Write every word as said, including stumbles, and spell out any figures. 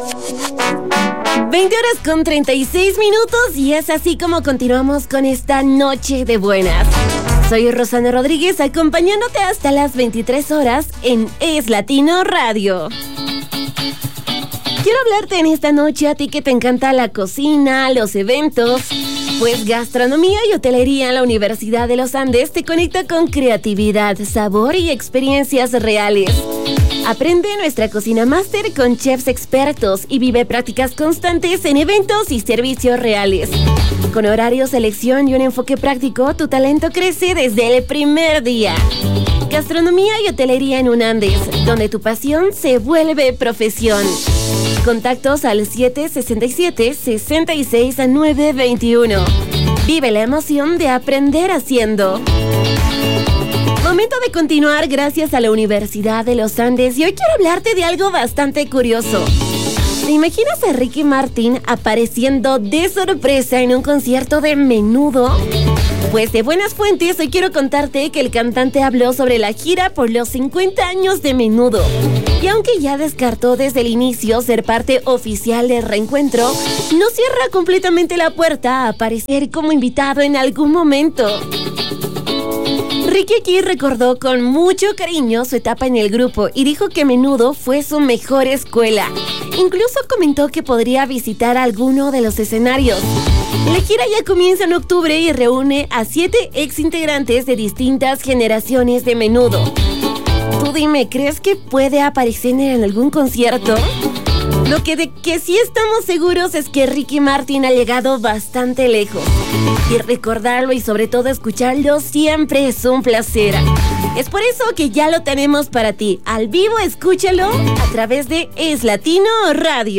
veinte horas con treinta y seis minutos y es así como continuamos con esta noche de buenas. Soy Rosana Rodríguez acompañándote hasta las veintitrés horas en Es Latino Radio. Quiero hablarte en esta noche a ti que te encanta la cocina, los eventos, pues gastronomía y hotelería en la Universidad de los Andes te conecta con creatividad, sabor y experiencias reales. Aprende nuestra Cocina Master con chefs expertos y vive prácticas constantes en eventos y servicios reales. Con horario, selección y un enfoque práctico, tu talento crece desde el primer día. Gastronomía y hotelería en UNANDES, donde tu pasión se vuelve profesión. Contactos al siete sesenta y siete, sesenta y seis, nueve veintiuno. Vive la emoción de aprender haciendo. Momento de continuar gracias a la Universidad de los Andes y hoy quiero hablarte de algo bastante curioso. ¿Te imaginas a Ricky Martin apareciendo de sorpresa en un concierto de Menudo? Pues de buenas fuentes hoy quiero contarte que el cantante habló sobre la gira por los cincuenta años de Menudo. Y aunque ya descartó desde el inicio ser parte oficial del reencuentro, no cierra completamente la puerta a aparecer como invitado en algún momento. Ricky aquí recordó con mucho cariño su etapa en el grupo y dijo que Menudo fue su mejor escuela. Incluso comentó que podría visitar alguno de los escenarios. La gira ya comienza en octubre y reúne a siete ex integrantes de distintas generaciones de Menudo. Tú dime, ¿crees que puede aparecer en algún concierto? Lo que de que sí estamos seguros es que Ricky Martin ha llegado bastante lejos. Y recordarlo y sobre todo escucharlo siempre es un placer. Es por eso que ya lo tenemos para ti. Al vivo, escúchalo a través de Es Latino Radio.